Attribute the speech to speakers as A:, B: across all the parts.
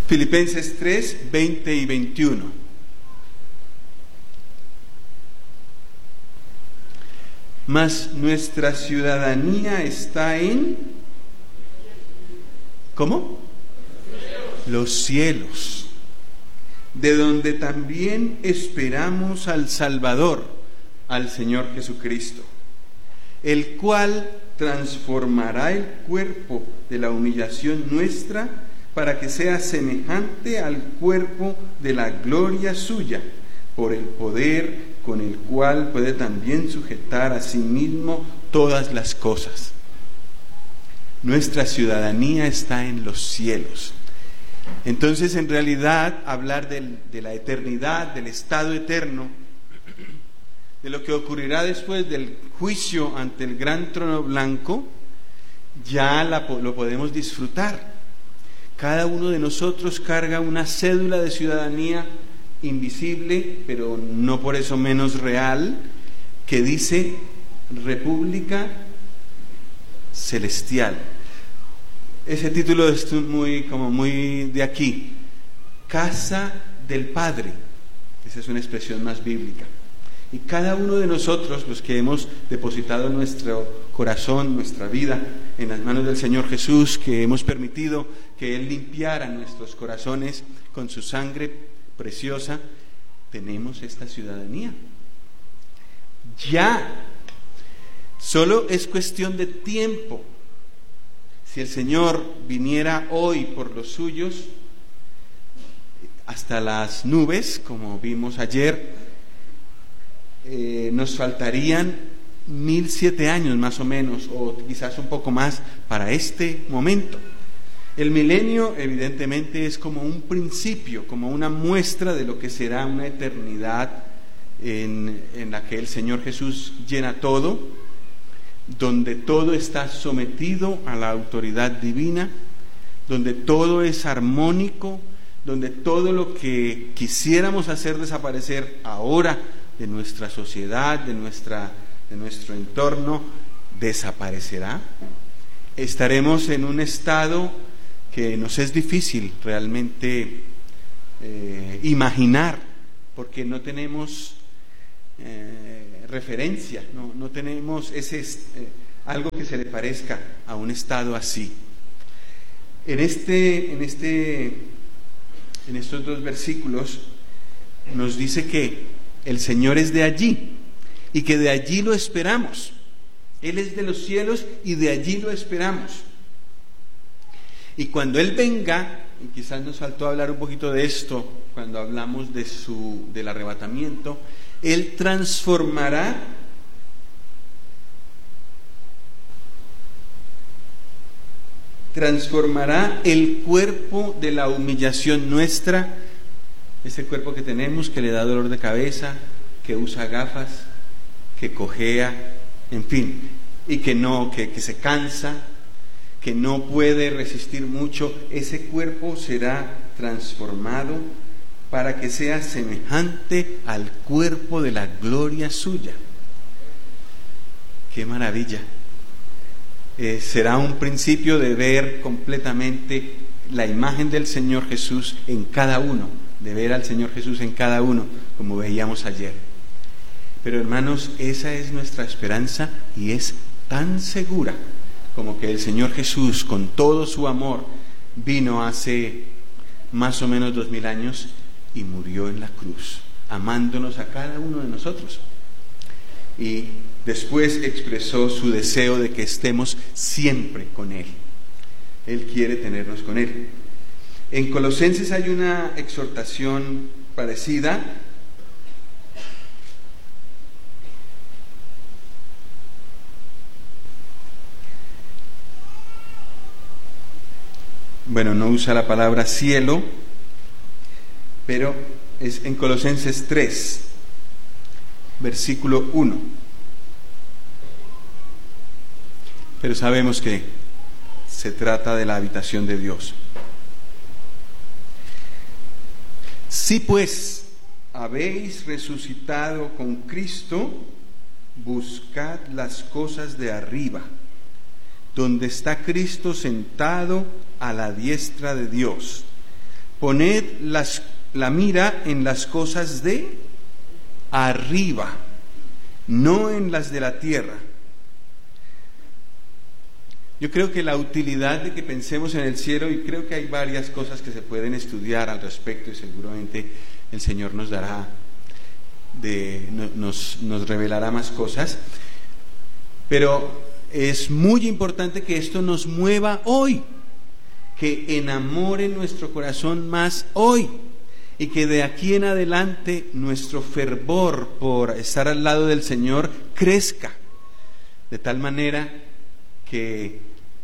A: Filipenses 3, 20 y 21. Mas nuestra ciudadanía está en... ¿Cómo? Los cielos, de donde también esperamos al Salvador, al Señor Jesucristo, el cual transformará el cuerpo de la humillación nuestra para que sea semejante al cuerpo de la gloria suya, por el poder con el cual puede también sujetar a sí mismo todas las cosas. Nuestra ciudadanía está en los cielos. Entonces, en realidad, hablar de la eternidad, del estado eterno, de lo que ocurrirá después del juicio ante el gran trono blanco, ya lo podemos disfrutar. Cada uno de nosotros carga una cédula de ciudadanía invisible, pero no por eso menos real, que dice República Celestial. Ese título es muy de aquí, Casa del Padre. Esa es una expresión más bíblica. Y cada uno de nosotros, los que hemos depositado nuestro corazón, nuestra vida en las manos del Señor Jesús, que hemos permitido que Él limpiara nuestros corazones con su sangre preciosa, tenemos esta ciudadanía. Ya, solo es cuestión de tiempo. Si el Señor viniera hoy por los suyos, hasta las nubes, como vimos ayer, nos faltarían 1007 años más o menos, o quizás un poco más, para este momento. El milenio evidentemente es como un principio, como una muestra de lo que será una eternidad en la que el Señor Jesús llena todo, donde todo está sometido a la autoridad divina, donde todo es armónico, donde todo lo que quisiéramos hacer desaparecer ahora de nuestra sociedad, de nuestro entorno, desaparecerá. Estaremos en un estado que nos es difícil realmente imaginar, porque no tenemos referencia, no tenemos algo que se le parezca a un estado así. En estos dos versículos nos dice que el Señor es de allí y que de allí lo esperamos. Él es de los cielos y de allí lo esperamos. Y cuando Él venga, y quizás nos faltó hablar un poquito de esto cuando hablamos del arrebatamiento, Él transformará el cuerpo de la humillación nuestra, ese cuerpo que tenemos, que le da dolor de cabeza, que usa gafas, que cojea, en fin, y que se cansa, que no puede resistir mucho. Ese cuerpo será transformado para que sea semejante al cuerpo de la gloria suya. ¡Qué maravilla! Será un principio de ver completamente la imagen del Señor Jesús en cada uno, de ver al Señor Jesús en cada uno, como veíamos ayer. Pero hermanos, esa es nuestra esperanza y es tan segura como que el Señor Jesús, con todo su amor, vino hace más o menos 2000 años y murió en la cruz, amándonos a cada uno de nosotros. Y después expresó su deseo de que estemos siempre con Él. Él quiere tenernos con Él. En Colosenses hay una exhortación parecida. Bueno, no usa la palabra cielo, pero es en Colosenses 3, versículo 1. Pero sabemos que se trata de la habitación de Dios. Si pues habéis resucitado con Cristo, buscad las cosas de arriba, donde está Cristo sentado a la diestra de Dios. poned la mira en las cosas de arriba, no en las de la tierra. Yo creo que la utilidad de que pensemos en el cielo, y creo que hay varias cosas que se pueden estudiar al respecto, y seguramente el Señor nos dará, nos revelará más cosas, pero es muy importante que esto nos mueva hoy, que enamore nuestro corazón más hoy, y que de aquí en adelante nuestro fervor por estar al lado del Señor crezca, de tal manera que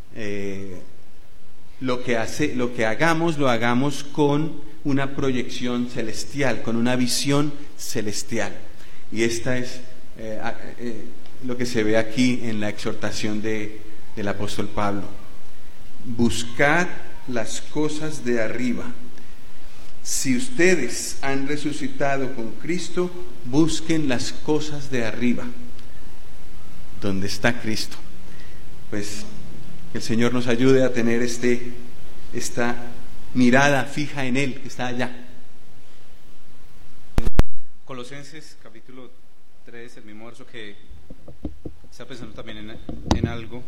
A: lo que hagamos, lo hagamos con una proyección celestial, con una visión celestial. Y esta es lo que se ve aquí en la exhortación del apóstol Pablo. Buscad las cosas de arriba. Si ustedes han resucitado con Cristo, busquen las cosas de arriba, donde está Cristo. Pues que el Señor nos ayude a tener esta mirada fija en Él, que está allá.
B: Colosenses capítulo 3, el mismo verso que está pensando también en algo.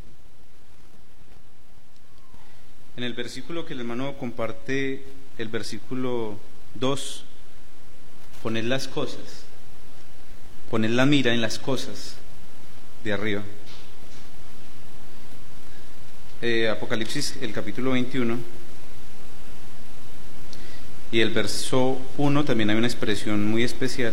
B: En el versículo que el hermano comparte, el versículo 2, poned las cosas, poned la mira en las cosas de arriba. Apocalipsis, el capítulo 21 y el verso 1 también hay una expresión muy especial.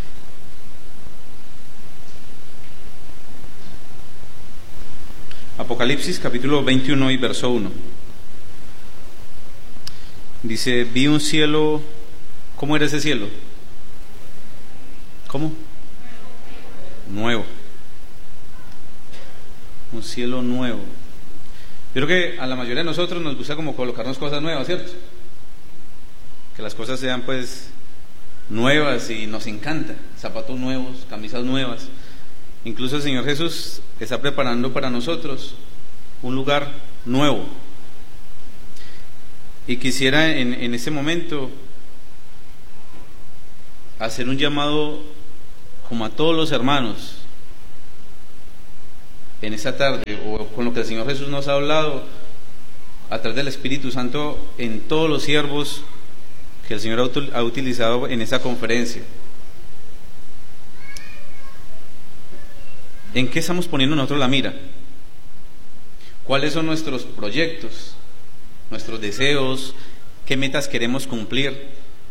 B: Apocalipsis capítulo 21 y verso 1 dice: vi un cielo. ¿Cómo era ese cielo? ¿Cómo? Nuevo. Un cielo nuevo. Yo creo que a la mayoría de nosotros nos gusta como colocarnos cosas nuevas, ¿cierto? Que las cosas sean pues nuevas, y nos encanta. Zapatos nuevos, camisas nuevas. Incluso el Señor Jesús está preparando para nosotros un lugar nuevo. Y quisiera en este momento hacer un llamado como a todos los hermanos en esta tarde, o con lo que el Señor Jesús nos ha hablado a través del Espíritu Santo en todos los siervos que el Señor ha utilizado en esta conferencia. ¿En qué estamos poniendo nosotros la mira? ¿Cuáles son nuestros proyectos, nuestros deseos? ¿Qué metas queremos cumplir?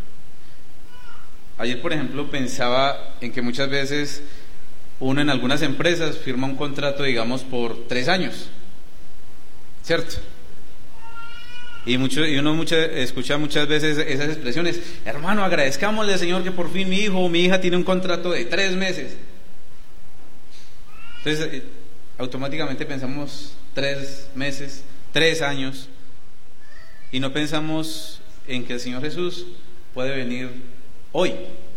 B: Ayer, por ejemplo, pensaba en que muchas veces uno en algunas empresas firma un contrato, digamos, por 3 años, ¿cierto? Y uno escucha muchas veces esas expresiones: hermano, agradezcámosle al Señor que por fin mi hijo o mi hija tiene un contrato de 3 meses. Entonces, automáticamente pensamos 3 meses, 3 años, y no pensamos en que el Señor Jesús puede venir hoy.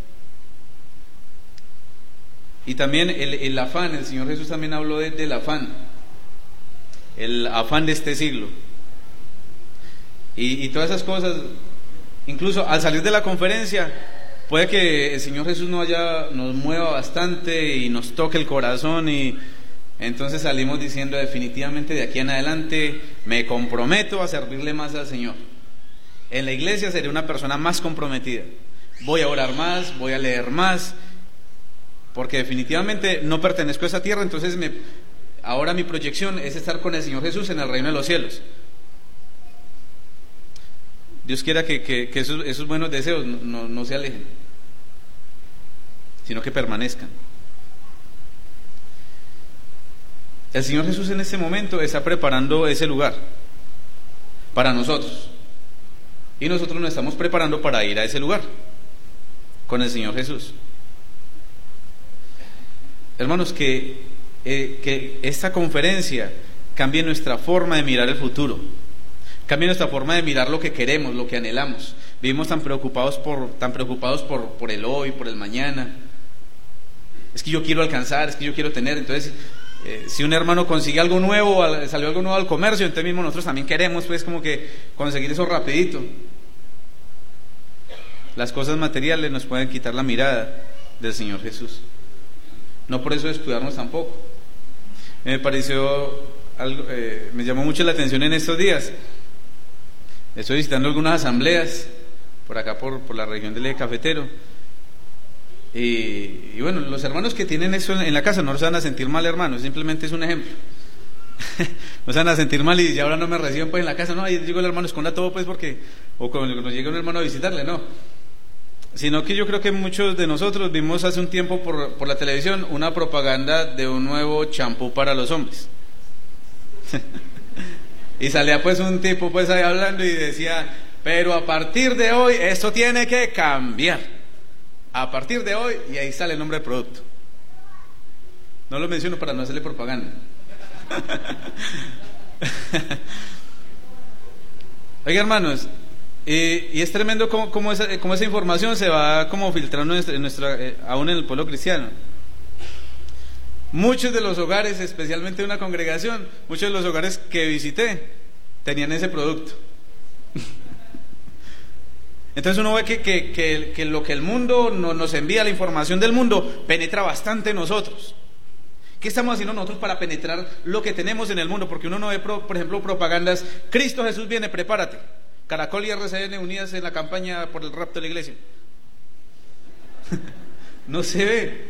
B: Y también el afán, el Señor Jesús también habló del afán, el afán de este siglo. Y todas esas cosas, incluso al salir de la conferencia, puede que el Señor Jesús nos mueva bastante y nos toque el corazón, y entonces salimos diciendo: definitivamente de aquí en adelante me comprometo a servirle más al Señor. En la iglesia seré una persona más comprometida. Voy a orar más, voy a leer más, porque definitivamente no pertenezco a esa tierra. Entonces ahora mi proyección es estar con el Señor Jesús en el reino de los cielos. Dios quiera que esos buenos deseos no se alejen, sino que permanezcan. El Señor Jesús en este momento está preparando ese lugar para nosotros, y nosotros nos estamos preparando para ir a ese lugar con el Señor Jesús. Hermanos, que esta conferencia cambie nuestra forma de mirar el futuro, cambie nuestra forma de mirar lo que queremos, lo que anhelamos. Vivimos tan preocupados por el hoy, por el mañana. Es que yo quiero alcanzar, es que yo quiero tener. Entonces, si un hermano consigue algo nuevo, salió algo nuevo al comercio, entonces mismo nosotros también queremos, pues, como que conseguir eso rapidito. las cosas materiales nos pueden quitar la mirada del Señor Jesús. No por eso descuidarnos tampoco. Me pareció algo, me llamó mucho la atención en estos días. Estoy visitando algunas asambleas por acá por la región del eje cafetero. Y bueno, los hermanos que tienen eso en la casa no se van a sentir mal, hermanos, simplemente es un ejemplo. No se van a sentir mal y ahora no me reciben pues en la casa, no, ahí llegó el hermano, esconda todo pues porque, o cuando nos llega un hermano a visitarle, no. Sino que yo creo que muchos de nosotros vimos hace un tiempo por la televisión una propaganda de un nuevo champú para los hombres. Y salía pues un tipo pues ahí hablando y decía, pero a partir de hoy esto tiene que cambiar. A partir de hoy, y ahí sale el nombre del producto. No lo menciono para no hacerle propaganda. Oiga, hermanos, y es tremendo cómo esa información se va como filtrando aún en el pueblo cristiano. Muchos de los hogares, especialmente una congregación, muchos de los hogares que visité tenían ese producto. Entonces uno ve que lo que el mundo nos envía, la información del mundo, penetra bastante en nosotros. ¿Qué estamos haciendo nosotros para penetrar lo que tenemos en el mundo? Porque uno no ve, por ejemplo, propagandas, Cristo Jesús viene, prepárate. Caracol y RCN unidas en la campaña por el rapto de la iglesia. No se ve.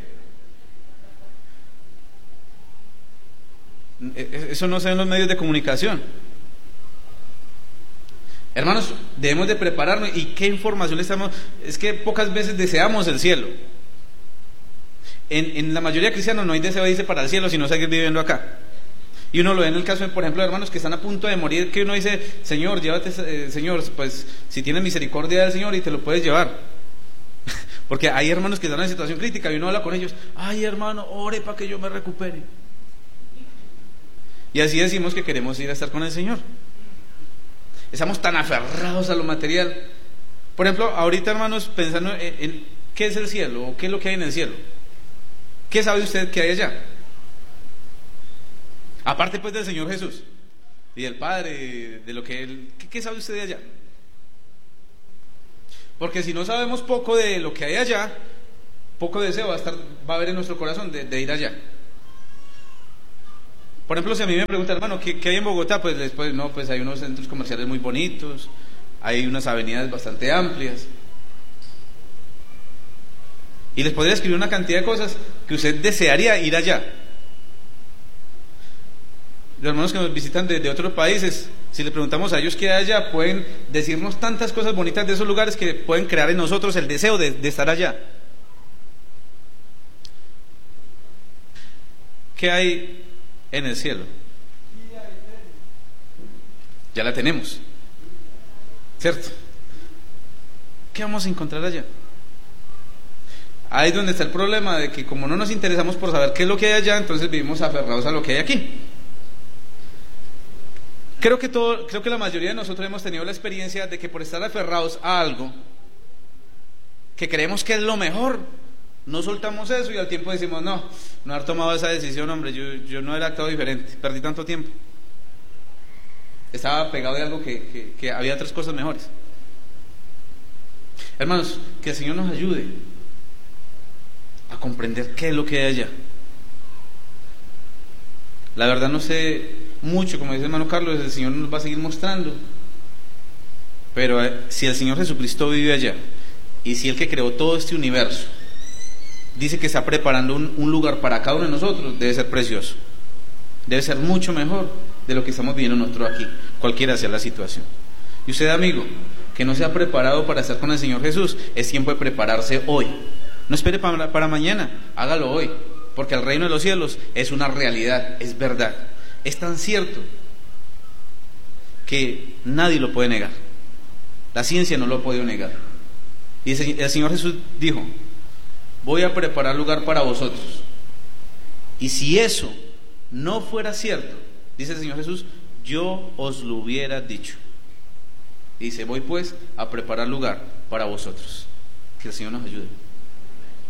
B: Eso no se ve en los medios de comunicación. Hermanos, debemos de prepararnos. ¿Y qué información le estamos? Es que pocas veces deseamos el cielo. En la mayoría de cristianos no hay deseo de irse para el cielo, sino seguir viviendo acá. Y uno lo ve en el caso, por ejemplo, de hermanos que están a punto de morir, que uno dice, Señor, llévate, Señor, pues si tienes misericordia del Señor y te lo puedes llevar. Porque hay hermanos que están en situación crítica y uno habla con ellos, ay hermano, ore para que yo me recupere. Y así decimos que queremos ir a estar con el Señor. Estamos tan aferrados a lo material. Por ejemplo, ahorita, hermanos, pensando en qué es el cielo o qué es lo que hay en el cielo. ¿Qué sabe usted que hay allá? Aparte pues del Señor Jesús y del Padre, de lo que Él... ¿Qué sabe usted de allá? Porque si no sabemos poco de lo que hay allá, poco deseo va a haber en nuestro corazón de ir allá. Por ejemplo, si a mí me preguntan, hermano, ¿qué hay en Bogotá? Pues después, no, pues hay unos centros comerciales muy bonitos, hay unas avenidas bastante amplias. Y les podría escribir una cantidad de cosas que usted desearía ir allá. Los hermanos que nos visitan de otros países, si les preguntamos a ellos qué hay allá, pueden decirnos tantas cosas bonitas de esos lugares que pueden crear en nosotros el deseo de estar allá. ¿Qué hay en el cielo? Ya la tenemos, ¿cierto? ¿Qué vamos a encontrar allá? Ahí es donde está el problema, de que como no nos interesamos por saber qué es lo que hay allá, entonces vivimos aferrados a lo que hay aquí. Creo que la mayoría de nosotros hemos tenido la experiencia de que por estar aferrados a algo que creemos que es lo mejor, no soltamos eso y al tiempo decimos, no haber tomado esa decisión, hombre, yo no hubiera actuado diferente, perdí tanto tiempo. Estaba pegado de algo que había otras cosas mejores. Hermanos, que el Señor nos ayude a comprender qué es lo que hay allá. La verdad no sé mucho, como dice el hermano Carlos, el Señor nos va a seguir mostrando. Pero si el Señor Jesucristo vive allá, y si el que creó todo este universo dice que está preparando un lugar para cada uno de nosotros, debe ser precioso, debe ser mucho mejor de lo que estamos viviendo nosotros aquí, cualquiera sea la situación. Y usted, amigo, que no se ha preparado para estar con el Señor Jesús, es tiempo de prepararse hoy. No espere para mañana, hágalo hoy, porque el reino de los cielos es una realidad, es verdad. Es tan cierto que nadie lo puede negar. La ciencia no lo ha podido negar. Y el Señor Jesús dijo, voy a preparar lugar para vosotros. Y si eso no fuera cierto, dice el Señor Jesús, yo os lo hubiera dicho. Y dice, voy pues a preparar lugar para vosotros. Que el Señor nos ayude.